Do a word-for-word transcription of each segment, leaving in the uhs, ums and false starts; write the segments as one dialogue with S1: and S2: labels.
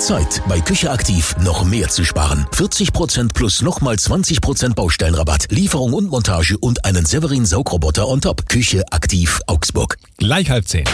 S1: Zeit, bei Küche Aktiv noch mehr zu sparen. vierzig Prozent plus nochmal zwanzig Prozent Baustellenrabatt, Lieferung und Montage und einen Severin Saugroboter on top. Küche Aktiv Augsburg.
S2: Gleich halb zehn.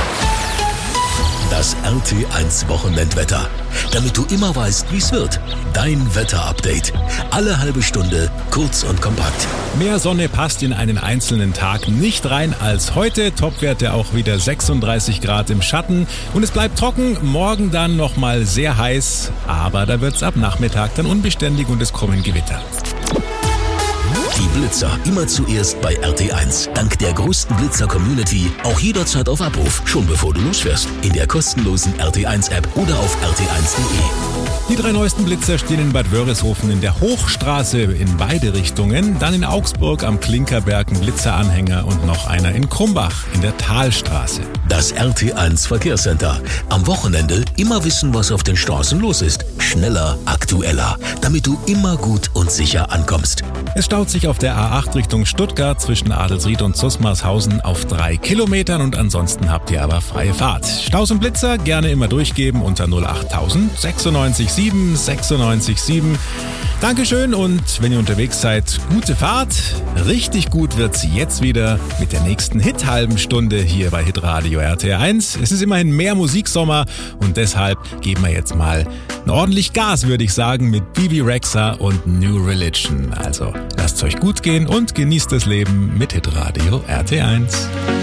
S1: Das R T eins Wochenendwetter. Damit du immer weißt, wie es wird. Dein Wetterupdate. Alle halbe Stunde, kurz und kompakt.
S2: Mehr Sonne passt in einen einzelnen Tag nicht rein als heute. Topwerte auch wieder sechsunddreißig Grad im Schatten. Und es bleibt trocken, morgen dann nochmal sehr heiß. Aber da wird's ab Nachmittag dann unbeständig und es kommen Gewitter.
S1: Die Blitzer immer zuerst bei R T eins. Dank der größten Blitzer-Community auch jederzeit auf Abruf, schon bevor du losfährst. In der kostenlosen R T eins App oder auf r t eins punkt d e.
S2: Die drei neuesten Blitzer stehen in Bad Wörishofen in der Hochstraße in beide Richtungen. Dann in Augsburg am Klinkerberg ein Blitzeranhänger und noch einer in Krumbach in der Talstraße.
S1: Das R T eins Verkehrscenter. Am Wochenende immer wissen, was auf den Straßen los ist. Schneller, aktueller, damit du immer gut und sicher ankommst.
S2: Es staut sich auf der A acht Richtung Stuttgart zwischen Adelsried und Susmarshausen auf drei Kilometern und ansonsten habt ihr aber freie Fahrt. Staus und Blitzer gerne immer durchgeben unter null achttausend sechsundneunzig sieben sechsundneunzig sieben. Dankeschön und wenn ihr unterwegs seid, gute Fahrt. Richtig gut wird's jetzt wieder mit der nächsten Hit-halben Stunde hier bei Hitradio R T eins. Es ist immerhin mehr Musiksommer und deshalb geben wir jetzt mal ordentlich Gas, würde ich sagen, mit Bebe Rexha und New Religion. Also lasst's euch gut gehen und genießt das Leben mit Hitradio R T eins.